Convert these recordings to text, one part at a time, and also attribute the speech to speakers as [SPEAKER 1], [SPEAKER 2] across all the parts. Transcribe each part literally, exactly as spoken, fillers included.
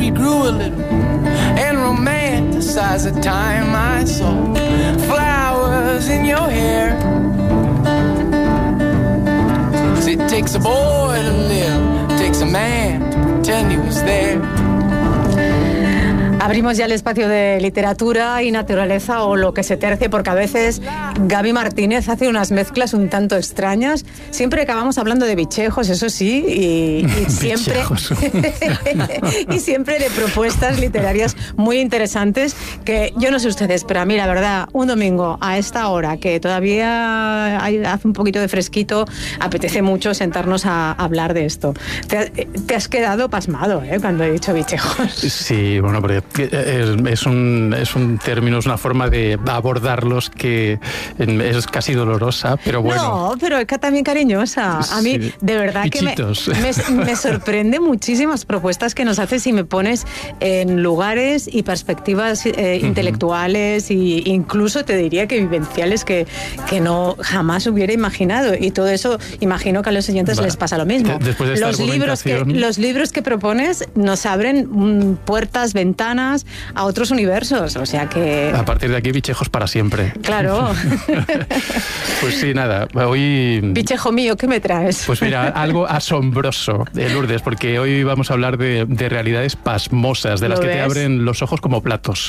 [SPEAKER 1] we grew a little and romanticized the time I saw flowers in your hair. 'Cause it takes a boy to live, it takes a man to pretend he was there.
[SPEAKER 2] Abrimos ya el espacio de literatura y naturaleza o lo que se tercie, porque a veces Gaby Martínez hace unas mezclas un tanto extrañas. Siempre acabamos hablando de bichejos, eso sí, y, y siempre y siempre de propuestas literarias muy interesantes que yo no sé ustedes, pero a mí la verdad, un domingo a esta hora que todavía hay, hace un poquito de fresquito, apetece mucho sentarnos a, a hablar de esto. Te, te has quedado pasmado, ¿eh?, cuando he dicho bichejos.
[SPEAKER 3] Sí, bueno, porque Es, es, un, es un término, es una forma de abordarlos que es casi dolorosa, pero bueno.
[SPEAKER 2] No, pero es que también cariñosa. A mí, sí, de verdad
[SPEAKER 3] bichitos.
[SPEAKER 2] que me, me, me sorprende muchísimas propuestas que nos haces y me pones en lugares y perspectivas eh, uh-huh. intelectuales e incluso te diría que vivenciales que, que no jamás hubiera imaginado. Y todo eso, imagino que a los oyentes Va. les pasa lo mismo.
[SPEAKER 3] Después de esta
[SPEAKER 2] los, libros que, los libros que propones nos abren mm, puertas, ventanas a otros universos, o sea que...
[SPEAKER 3] A partir de aquí, bichejos para siempre.
[SPEAKER 2] Claro.
[SPEAKER 3] Pues sí, nada, hoy...
[SPEAKER 2] Bichejo mío, ¿qué me traes?
[SPEAKER 3] Pues mira, algo asombroso, eh, Lourdes, porque hoy vamos a hablar de, de realidades pasmosas, de las que ves? te abren los ojos como platos.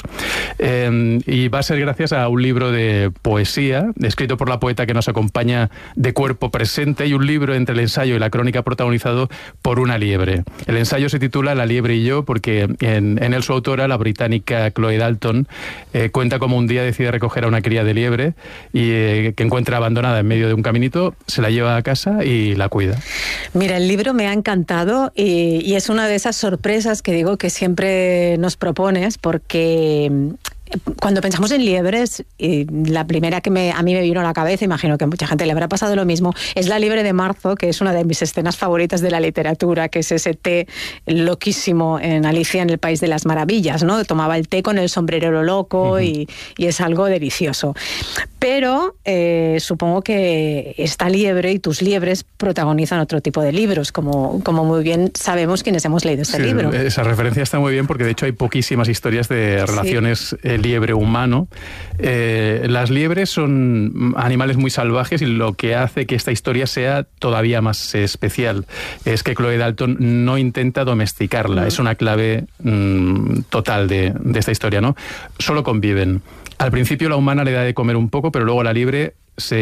[SPEAKER 3] Eh, y va a ser gracias a un libro de poesía, escrito por la poeta que nos acompaña de cuerpo presente, y un libro entre el ensayo y la crónica protagonizado por una liebre. El ensayo se titula La liebre y yo, porque en, en él su autora, la británica Chloe Dalton, eh, cuenta cómo un día decide recoger a una cría de liebre y eh, que encuentra abandonada en medio de un caminito, se la lleva a casa y la cuida.
[SPEAKER 2] Mira, el libro me ha encantado y, y es una de esas sorpresas que digo que siempre nos propones, porque cuando pensamos en liebres, eh, la primera que me, a mí me vino a la cabeza, imagino que a mucha gente le habrá pasado lo mismo, es La liebre de marzo, que es una de mis escenas favoritas de la literatura, que es ese té loquísimo en Alicia en el País de las Maravillas, ¿no? Tomaba el té con el sombrerero loco uh-huh. y, y es algo delicioso. Pero eh, supongo que esta liebre y tus liebres protagonizan otro tipo de libros, como, como muy bien sabemos quienes hemos leído este
[SPEAKER 3] sí,
[SPEAKER 2] libro.
[SPEAKER 3] Esa referencia está muy bien porque de hecho hay poquísimas historias de relaciones sí. eh, liebre humano. Eh, las liebres son animales muy salvajes y lo que hace que esta historia sea todavía más eh, especial es que Chloe Dalton no intenta domesticarla. Mm. Es una clave mm, total de, de esta historia, ¿no? Solo conviven. Al principio la humana le da de comer un poco, pero luego la liebre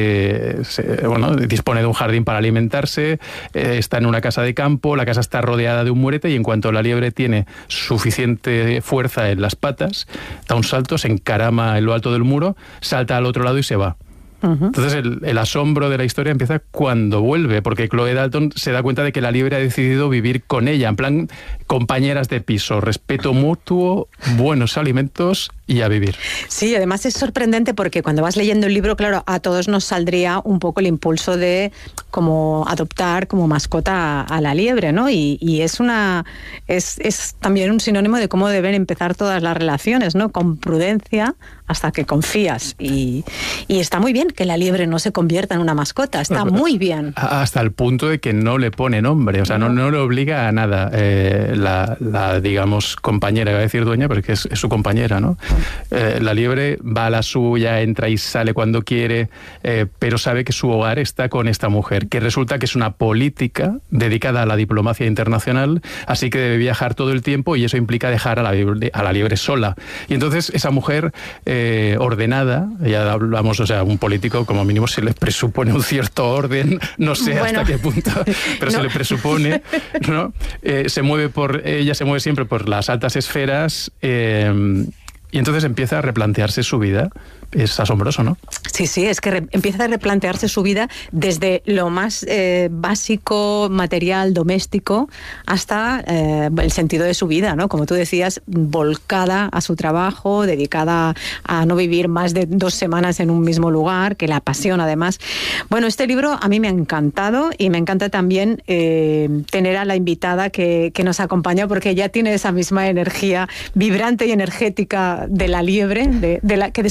[SPEAKER 3] Se, se, bueno, dispone de un jardín para alimentarse, eh, está en una casa de campo, la casa está rodeada de un murete y en cuanto la liebre tiene suficiente fuerza en las patas, da un salto, se encarama en lo alto del muro, salta al otro lado y se va. Uh-huh. Entonces el, el asombro de la historia empieza cuando vuelve, porque Chloe Dalton se da cuenta de que la liebre ha decidido vivir con ella, en plan compañeras de piso, respeto mutuo, buenos alimentos y a vivir.
[SPEAKER 2] Sí, además es sorprendente porque cuando vas leyendo el libro, claro, a todos nos saldría un poco el impulso de como adoptar como mascota a, a la liebre, ¿no? Y, y es una es, es también un sinónimo de cómo deben empezar todas las relaciones, ¿no? Con prudencia hasta que confías. Y, y está muy bien que la liebre no se convierta en una mascota, está muy bien.
[SPEAKER 3] Hasta el punto de que no le pone nombre, o sea, no, no le obliga a nada eh, la, la, digamos, compañera, iba a decir dueña, pero es que es, es su compañera, ¿no? Eh, la liebre va a la suya, entra y sale cuando quiere, eh, pero sabe que su hogar está con esta mujer, que resulta que es una política dedicada a la diplomacia internacional, así que debe viajar todo el tiempo y eso implica dejar a la liebre, a la liebre sola. Y entonces esa mujer eh, ordenada, ya hablamos, o sea, un político como mínimo se le presupone un cierto orden, no sé bueno. hasta qué punto, pero no. se le presupone, ¿no? Eh, se mueve por, ella se mueve siempre por las altas esferas, eh, y entonces empieza a replantearse su vida. Es asombroso, ¿no?
[SPEAKER 2] Sí, sí, es que re- empieza a replantearse su vida desde lo más eh, básico, material, doméstico, hasta eh, el sentido de su vida, ¿no? Como tú decías, volcada a su trabajo, dedicada a no vivir más de dos semanas en un mismo lugar, que la apasiona además. Bueno, este libro a mí me ha encantado y me encanta también eh, tener a la invitada que, que nos acompaña porque ella tiene esa misma energía vibrante y energética de la liebre, de, de la que descubrimos en la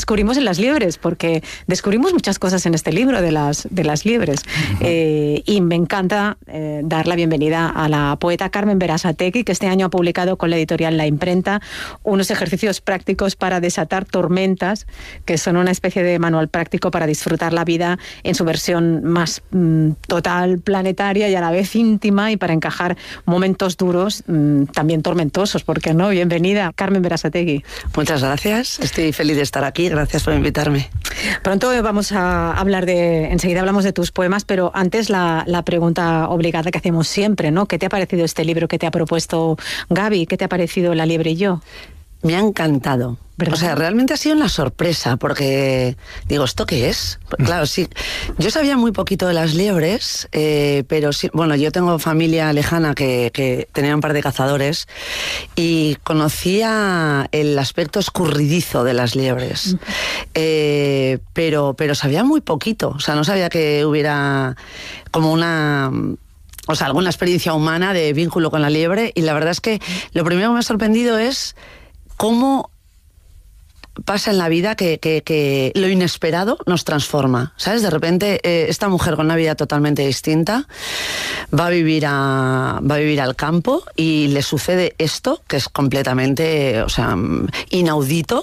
[SPEAKER 2] las liebres, porque descubrimos muchas cosas en este libro de las, de las liebres. Uh-huh. Eh, y me encanta eh, dar la bienvenida a la poeta Carmen Berasategui, que este año ha publicado con la editorial La Imprenta unos ejercicios prácticos para desatar tormentas, que son una especie de manual práctico para disfrutar la vida en su versión más mm, total, planetaria y a la vez íntima, y para encajar momentos duros, mmm, también tormentosos, ¿por qué no? Bienvenida, Carmen Berasategui.
[SPEAKER 4] Muchas gracias, estoy feliz de estar aquí, gracias por invitarme.
[SPEAKER 2] Pronto vamos a hablar de, enseguida hablamos de tus poemas, pero antes la, la pregunta obligada que hacemos siempre, ¿no? ¿Qué te ha parecido este libro que te ha propuesto Gaby? ¿Qué te ha parecido La liebre y yo?
[SPEAKER 4] Me ha encantado. ¿Verdad? O sea, realmente ha sido una sorpresa, porque digo, ¿esto qué es? Pues, claro, sí. Yo sabía muy poquito de las liebres, eh, pero sí, bueno, yo tengo familia lejana que, que tenía un par de cazadores y conocía el aspecto escurridizo de las liebres, eh, pero, pero sabía muy poquito. O sea, no sabía que hubiera como una... O sea, alguna experiencia humana de vínculo con la liebre, y la verdad es que lo primero que me ha sorprendido es cómo pasa en la vida que, que, que lo inesperado nos transforma, ¿sabes? De repente eh, esta mujer con una vida totalmente distinta va a vivir a va a vivir al campo y le sucede esto que es completamente, o sea, inaudito.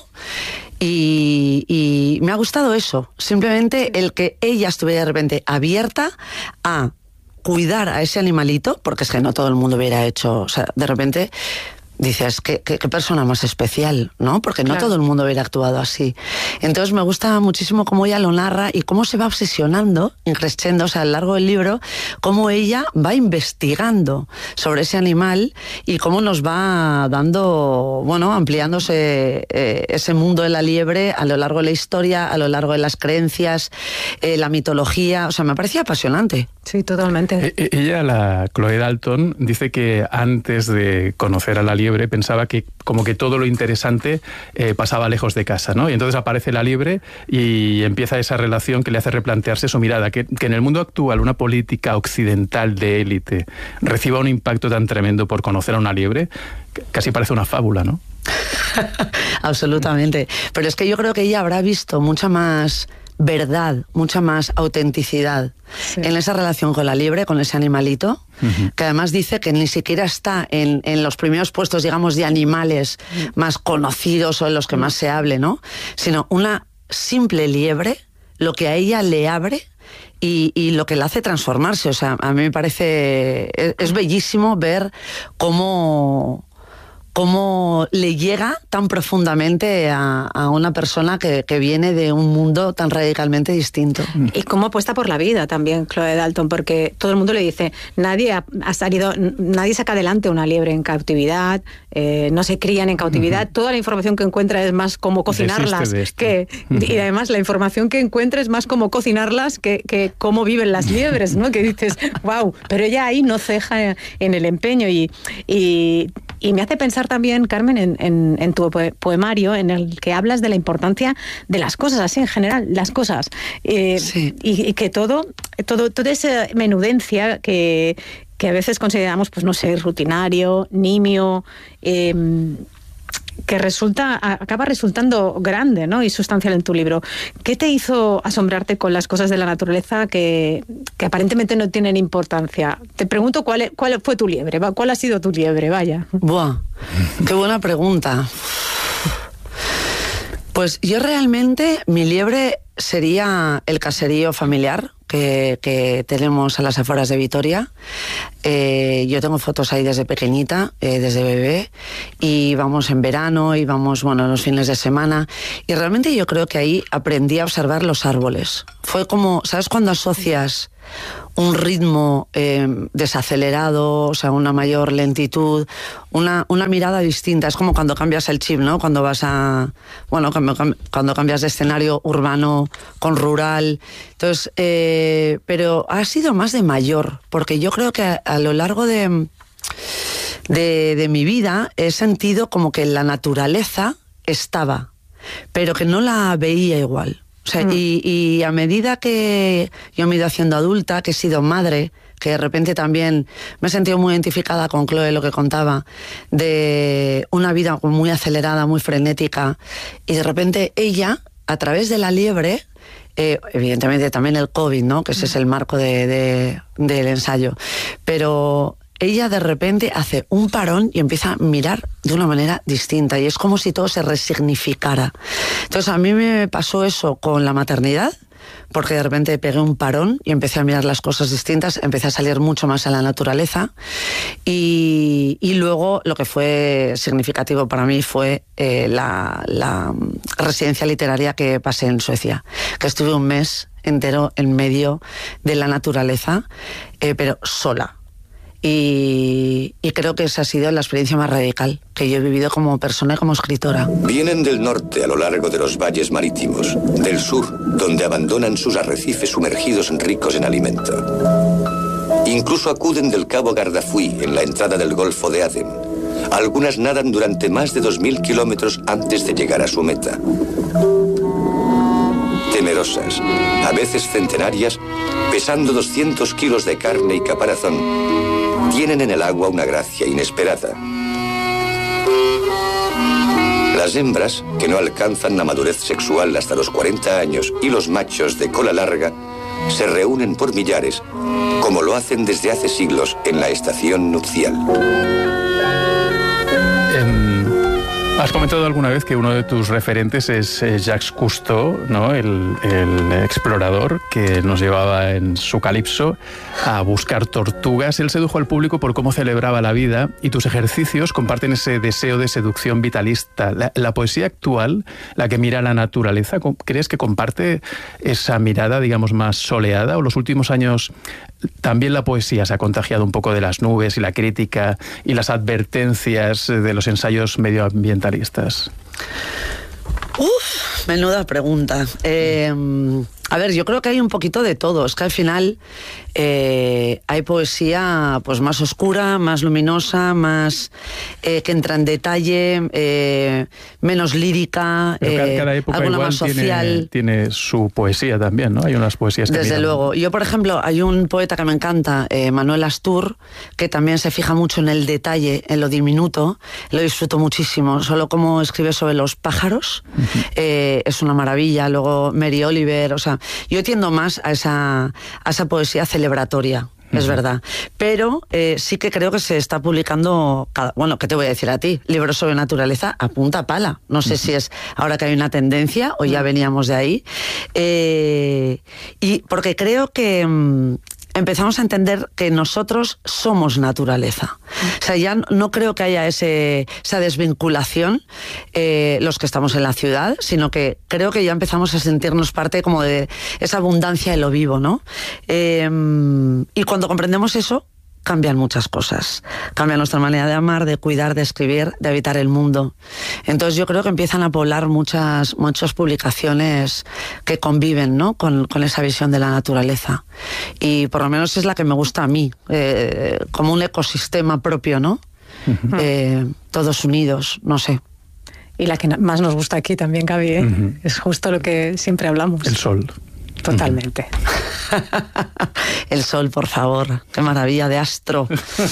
[SPEAKER 4] Y, y me ha gustado eso, simplemente el que ella estuviera de repente abierta a cuidar a ese animalito, porque es que no todo el mundo hubiera hecho, o sea, de repente dices, ¿qué, qué, qué persona más especial, ¿no? Porque no claro. todo el mundo hubiera actuado así. Entonces me gusta muchísimo cómo ella lo narra y cómo se va obsesionando, increciendo, o sea, a lo largo del libro, cómo ella va investigando sobre ese animal y cómo nos va dando, bueno, ampliándose eh, ese mundo de la liebre a lo largo de la historia, a lo largo de las creencias, eh, la mitología. O sea, me parecía apasionante.
[SPEAKER 2] Sí, totalmente.
[SPEAKER 3] E- ella, la Chloe Dalton, dice que antes de conocer a la liebre pensaba que como que todo lo interesante eh, pasaba lejos de casa, ¿no? Y entonces aparece la liebre y empieza esa relación que le hace replantearse su mirada, que, que en el mundo actual una política occidental de élite reciba un impacto tan tremendo por conocer a una liebre, casi parece una fábula, ¿no?
[SPEAKER 4] Absolutamente. Pero es que yo creo que ella habrá visto mucha más verdad, mucha más autenticidad sí. en esa relación con la liebre, con ese animalito, uh-huh. que además dice que ni siquiera está en, en los primeros puestos, digamos, de animales uh-huh. más conocidos o en los que uh-huh. más se hable, ¿no? Sino una simple liebre, lo que a ella le abre y, y lo que la hace transformarse. O sea, a mí me parece... Es, es bellísimo ver cómo... cómo le llega tan profundamente a, a una persona que, que viene de un mundo tan radicalmente distinto.
[SPEAKER 2] Y cómo apuesta por la vida también Chloe Dalton, porque todo el mundo le dice, nadie ha, ha salido, nadie saca adelante una liebre en cautividad, eh, no se crían en cautividad, uh-huh. toda la información que encuentra es más como cocinarlas, que uh-huh. y además la información que encuentra es más como cocinarlas que, que cómo viven las liebres, ¿no? Que dices, wow, pero ella ahí no ceja en el empeño y, y, y me hace pensar también, Carmen, en, en, en tu poemario, en el que hablas de la importancia de las cosas, así en general, las cosas. Eh, sí. y, y que todo, todo, toda esa menudencia que, que a veces consideramos, pues no sé, rutinario, nimio, eh, que resulta, acaba resultando grande, ¿no? Y sustancial en tu libro. ¿Qué te hizo asombrarte con las cosas de la naturaleza que, que aparentemente no tienen importancia? Te pregunto cuál, cuál fue tu liebre, cuál ha sido tu liebre, vaya.
[SPEAKER 4] Buah, qué buena pregunta. Pues yo realmente, mi liebre sería el caserío familiar que, que tenemos a las afueras de Vitoria. Eh, yo tengo fotos ahí desde pequeñita, eh, desde bebé, y vamos en verano, y vamos, bueno, los fines de semana, y realmente yo creo que ahí aprendí a observar los árboles. Fue como, ¿sabes cuando asocias un ritmo eh, desacelerado, o sea, una mayor lentitud, una, una mirada distinta? Es como cuando cambias el chip, ¿no? Cuando vas a... Bueno, cuando, cuando cambias de escenario urbano con rural. Entonces, eh, pero ha sido más de mayor, porque yo creo que a, a lo largo de, de, de mi vida he sentido como que la naturaleza estaba, pero que no la veía igual. O sea, mm. y, y a medida que yo me he ido haciendo adulta, que he sido madre, que de repente también me he sentido muy identificada con Chloe, lo que contaba, de una vida muy acelerada, muy frenética, y de repente ella a través de la liebre, eh, evidentemente también el COVID, ¿no? Que ese es el marco de, de, del ensayo, pero ella de repente hace un parón y empieza a mirar de una manera distinta, y es como si todo se resignificara. Entonces a mí me pasó eso con la maternidad, porque de repente pegué un parón y empecé a mirar las cosas distintas, empecé a salir mucho más a la naturaleza, y, y luego lo que fue significativo para mí fue eh, la, la residencia literaria que pasé en Suecia, que estuve un mes entero en medio de la naturaleza, eh, pero sola. Y, y creo que esa ha sido la experiencia más radical que yo he vivido como persona y como escritora.
[SPEAKER 5] Vienen del norte a lo largo de los valles marítimos, del sur, donde abandonan sus arrecifes sumergidos ricos en alimento. Incluso acuden del cabo Gardafui, en la entrada del Golfo de Aden. Algunas nadan durante más de dos mil kilómetros antes de llegar a su meta. Temerosas, a veces centenarias, pesando doscientos kilos de carne y caparazón, tienen en el agua una gracia inesperada. Las hembras, que no alcanzan la madurez sexual hasta los cuarenta años, y los machos de cola larga, se reúnen por millares, como lo hacen desde hace siglos en la estación nupcial.
[SPEAKER 3] En... Has comentado alguna vez que uno de tus referentes es eh, Jacques Cousteau, ¿no? el, el explorador que nos llevaba en su Calipso a buscar tortugas. Él sedujo al público por cómo celebraba la vida, y tus ejercicios comparten ese deseo de seducción vitalista. La, la poesía actual, la que mira la naturaleza, ¿crees que comparte esa mirada, digamos, más soleada? ¿O los últimos años también la poesía se ha contagiado un poco de las nubes y la crítica y las advertencias de los ensayos medioambientalistas?
[SPEAKER 4] Uf, menuda pregunta. Eh, a ver, yo creo que hay un poquito de todo. Es que al final eh, hay poesía pues más oscura, más luminosa, más eh, que entra en detalle, eh, menos lírica,
[SPEAKER 3] Pero cada,
[SPEAKER 4] eh,
[SPEAKER 3] cada época
[SPEAKER 4] alguna
[SPEAKER 3] igual
[SPEAKER 4] más social.
[SPEAKER 3] Tiene, tiene su poesía también, ¿no? Hay unas poesías que
[SPEAKER 4] Desde
[SPEAKER 3] miran...
[SPEAKER 4] luego. Yo, por ejemplo, hay un poeta que me encanta, eh, Manuel Astur, que también se fija mucho en el detalle, en lo diminuto. Lo disfruto muchísimo. Solo como escribe sobre los pájaros, uh-huh. eh, es una maravilla. Luego Mary Oliver, o sea, yo tiendo más a esa, a esa poesía celebratoria. Es uh-huh. verdad, pero eh, sí que creo que se está publicando, cada, bueno, ¿qué te voy a decir a ti? Libros sobre naturaleza a punta pala. No sé uh-huh. si es ahora que hay una tendencia o ya veníamos de ahí. Eh, y porque creo que mmm, empezamos a entender que nosotros somos naturaleza. O sea, ya no creo que haya ese, esa desvinculación eh, los que estamos en la ciudad, sino que creo que ya empezamos a sentirnos parte como de esa abundancia de lo vivo, ¿no? Eh, y cuando comprendemos eso, cambian muchas cosas. Cambia nuestra manera de amar, de cuidar, de escribir, de habitar el mundo. Entonces yo creo que empiezan a poblar muchas, muchas publicaciones que conviven, ¿no? con, con esa visión de la naturaleza. Y por lo menos es la que me gusta a mí, eh, como un ecosistema propio, ¿no? Uh-huh. Eh, todos unidos, no sé.
[SPEAKER 2] Y la que más nos gusta aquí también, Gaby, ¿eh? Uh-huh. Es justo lo que siempre hablamos.
[SPEAKER 3] El sol.
[SPEAKER 2] Totalmente.
[SPEAKER 4] El sol, por favor. Qué maravilla de astro.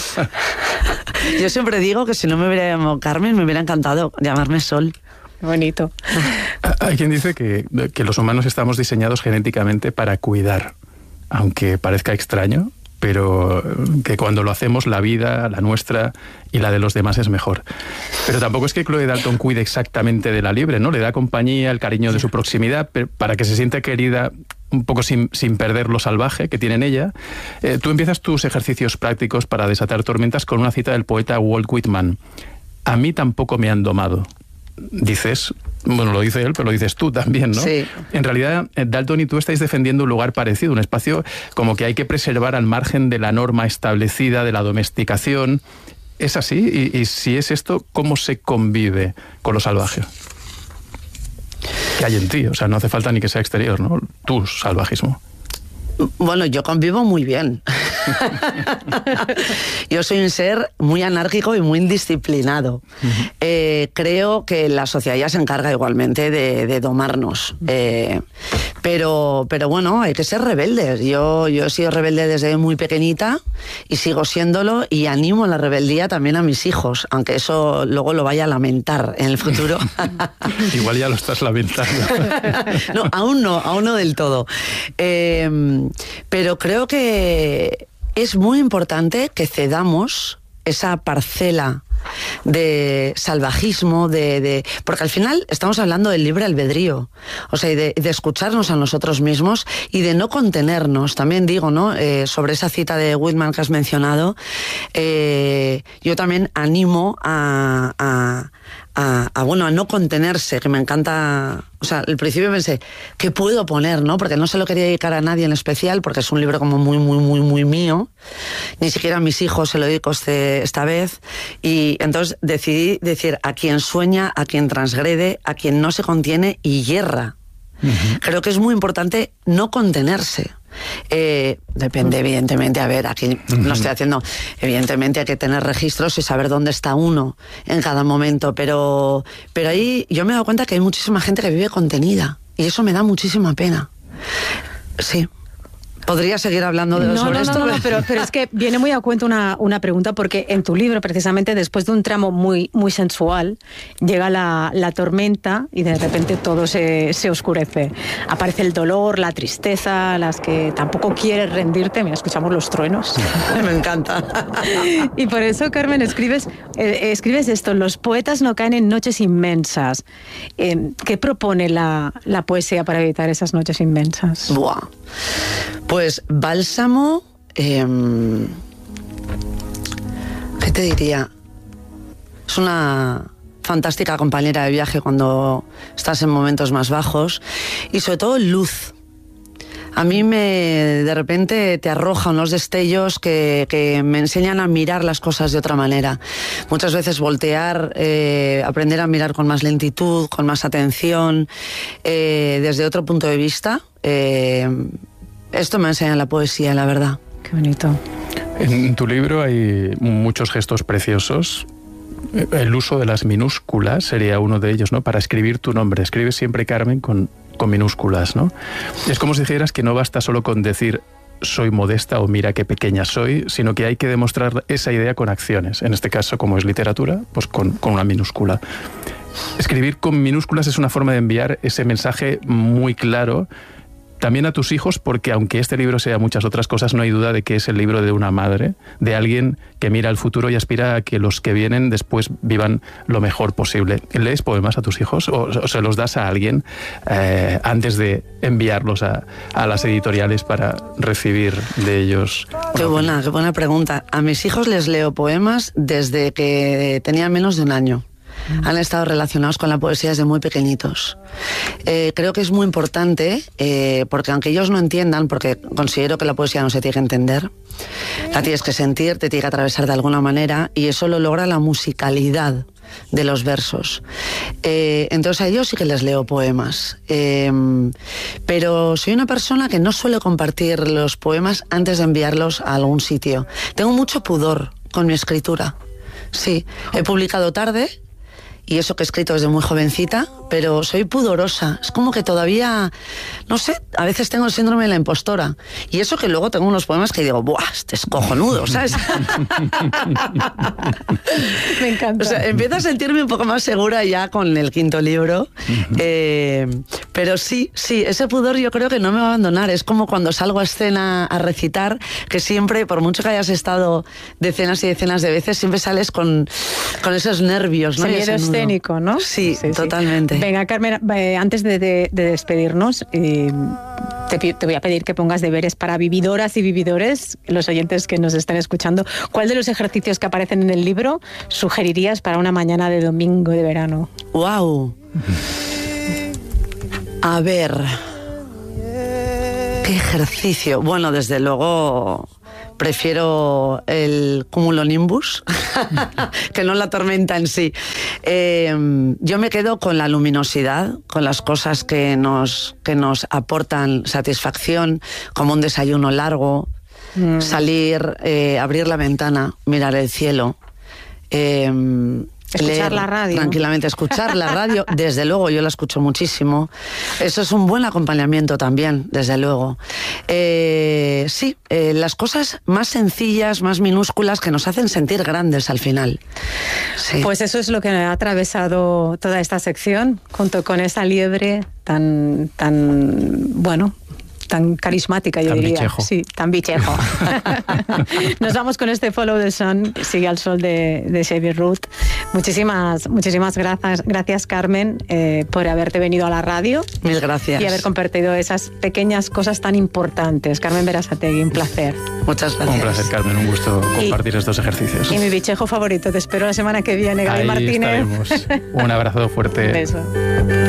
[SPEAKER 4] Yo siempre digo que si no me hubiera llamado Carmen, me hubiera encantado llamarme Sol.
[SPEAKER 2] Bonito.
[SPEAKER 3] Hay quien dice que, que los humanos estamos diseñados genéticamente para cuidar, aunque parezca extraño, pero que cuando lo hacemos la vida, la nuestra y la de los demás es mejor. Pero tampoco es que Chloe Dalton cuide exactamente de la liebre, ¿no? Le da compañía, el cariño de su proximidad, pero para que se sienta querida un poco sin, sin perder lo salvaje que tiene en ella. Eh, tú empiezas tus ejercicios prácticos para desatar tormentas con una cita del poeta Walt Whitman. A mí tampoco me han domado. Dices, bueno, lo dice él, pero lo dices tú también, ¿no?
[SPEAKER 4] Sí.
[SPEAKER 3] En realidad, Dalton y tú estáis defendiendo un lugar parecido, un espacio como que hay que preservar al margen de la norma establecida, de la domesticación. ¿Es así? Y, y si es esto, ¿cómo se convive con lo salvaje? Que hay en ti, o sea, no hace falta ni que sea exterior, ¿no? Tu salvajismo.
[SPEAKER 4] Bueno, yo convivo muy bien. Yo soy un ser muy anárquico y muy indisciplinado. Uh-huh. Eh, creo que la sociedad ya se encarga igualmente de, de domarnos. Eh, pero, pero bueno, hay que ser rebeldes. Yo, yo he sido rebelde desde muy pequeñita y sigo siéndolo, y animo la rebeldía también a mis hijos, aunque eso luego lo vaya a lamentar en el futuro.
[SPEAKER 3] Igual ya lo estás lamentando.
[SPEAKER 4] No, aún no, aún no del todo. Eh, pero creo que es muy importante que cedamos esa parcela de salvajismo, de, de porque al final estamos hablando del libre albedrío, o sea, de, de escucharnos a nosotros mismos y de no contenernos. También digo, ¿no? Eh, sobre esa cita de Whitman que has mencionado, eh, yo también animo a, a A, a, bueno, a no contenerse, que me encanta. O sea, al principio pensé, ¿qué puedo poner, no? Porque no se lo quería dedicar a nadie en especial, porque es un libro como muy, muy, muy, muy mío. Ni siquiera a mis hijos se lo dedico este, esta vez. Y entonces decidí decir a quien sueña, a quien transgrede, a quien no se contiene y hierra. Uh-huh. Creo que es muy importante no contenerse. Eh, depende, evidentemente, a ver, aquí uh-huh. no estoy haciendo, evidentemente hay que tener registros y saber dónde está uno en cada momento, pero, pero ahí yo me he dado cuenta que hay muchísima gente que vive contenida y eso me da muchísima pena. Sí. ¿Podría seguir hablando de,
[SPEAKER 2] no,
[SPEAKER 4] sobre
[SPEAKER 2] no,
[SPEAKER 4] esto?
[SPEAKER 2] No, no, no, pero, pero es que viene muy a cuento una, una pregunta, porque en tu libro, precisamente después de un tramo muy, muy sensual, llega la, la tormenta y de repente todo se, se oscurece. Aparece el dolor, la tristeza, las que tampoco quieres rendirte. Mira, escuchamos los truenos.
[SPEAKER 4] Me encanta.
[SPEAKER 2] Y por eso, Carmen, escribes, eh, escribes esto: los poetas no caen en noches inmensas. Eh, ¿Qué propone la, la poesía para evitar esas noches inmensas?
[SPEAKER 4] Buah. Pues Bálsamo, eh, ¿qué te diría? Es una fantástica compañera de viaje cuando estás en momentos más bajos, y sobre todo luz. A mí me, de repente te arroja unos destellos que, que me enseñan a mirar las cosas de otra manera. Muchas veces voltear, eh, aprender a mirar con más lentitud, con más atención, eh, desde otro punto de vista. Eh, esto me enseña la poesía, la verdad.
[SPEAKER 2] Qué bonito.
[SPEAKER 3] En tu libro hay muchos gestos preciosos. El uso de las minúsculas sería uno de ellos, ¿no? Para escribir tu nombre. Escribes siempre, Carmen, con, con minúsculas, ¿no? Es como si dijeras que no basta solo con decir soy modesta o mira qué pequeña soy, sino que hay que demostrar esa idea con acciones. En este caso, como es literatura, pues con, con una minúscula. Escribir con minúsculas es una forma de enviar ese mensaje muy claro también a tus hijos, porque aunque este libro sea muchas otras cosas, no hay duda de que es el libro de una madre, de alguien que mira al futuro y aspira a que los que vienen después vivan lo mejor posible. ¿Lees poemas a tus hijos o, o se los das a alguien eh, antes de enviarlos a, a las editoriales para recibir de ellos?
[SPEAKER 4] Qué buena, qué buena pregunta. A mis hijos les leo poemas desde que tenían menos de un año. Han estado relacionados con la poesía desde muy pequeñitos. Eh, creo que es muy importante, eh, porque aunque ellos no entiendan, porque considero que la poesía no se tiene que entender, la tienes que sentir, te tiene que atravesar de alguna manera, y eso lo logra la musicalidad de los versos. Eh, entonces a ellos sí que les leo poemas. Eh, pero soy una persona que no suele compartir los poemas antes de enviarlos a algún sitio. Tengo mucho pudor con mi escritura. Sí, he publicado tarde, y eso que he escrito desde muy jovencita, pero soy pudorosa. Es como que todavía, no sé, a veces tengo el síndrome de la impostora. Y eso que luego tengo unos poemas que digo, ¡buah, este es cojonudo!, ¿sabes?
[SPEAKER 2] Me encanta.
[SPEAKER 4] O sea, empiezo a sentirme un poco más segura ya con el quinto libro. Uh-huh. Eh, pero sí, sí, ese pudor yo creo que no me va a abandonar. Es como cuando salgo a escena a recitar, que siempre, por mucho que hayas estado decenas y decenas de veces, siempre sales con, con esos nervios, ¿no?
[SPEAKER 2] Ese miedo escénico, ¿no?
[SPEAKER 4] Sí, sí, totalmente.
[SPEAKER 2] Sí. Venga, Carmen, eh, antes de, de, de despedirnos, eh, te, te voy a pedir que pongas deberes para vividoras y vividores, los oyentes que nos están escuchando. ¿Cuál de los ejercicios que aparecen en el libro sugerirías para una mañana de domingo de verano?
[SPEAKER 4] ¡Wow! A ver, ¿qué ejercicio? Bueno, desde luego prefiero el cumulonimbus que no la tormenta en sí. Eh, yo me quedo con la luminosidad, con las cosas que nos, que nos aportan satisfacción, como un desayuno largo, mm. salir, eh, abrir la ventana, mirar el cielo. Eh,
[SPEAKER 2] Escuchar
[SPEAKER 4] leer
[SPEAKER 2] la radio.
[SPEAKER 4] Tranquilamente, escuchar la radio, desde luego, yo la escucho muchísimo. Eso es un buen acompañamiento también, desde luego. Eh, sí, eh, las cosas más sencillas, más minúsculas, que nos hacen sentir grandes al final. Sí.
[SPEAKER 2] Pues eso es lo que ha atravesado toda esta sección, junto con esa liebre tan, tan bueno, tan carismática, yo
[SPEAKER 3] tan
[SPEAKER 2] diría.
[SPEAKER 3] Bichejo.
[SPEAKER 2] Sí, tan bichejo. Nos vamos con este Follow the Sun, Sigue al Sol de, de Xavier Ruth. Muchísimas, muchísimas gracias, gracias Carmen, eh, por haberte venido a la radio.
[SPEAKER 4] Mil gracias.
[SPEAKER 2] Y haber compartido esas pequeñas cosas tan importantes. Carmen Berasategui, un placer.
[SPEAKER 4] Muchas gracias.
[SPEAKER 3] Un placer, Carmen, un gusto compartir
[SPEAKER 2] y,
[SPEAKER 3] estos ejercicios.
[SPEAKER 2] Y mi bichejo favorito, te espero la semana que viene, Gaby
[SPEAKER 3] Ahí
[SPEAKER 2] Martínez.
[SPEAKER 3] estaremos. Un abrazo fuerte.
[SPEAKER 2] Un beso.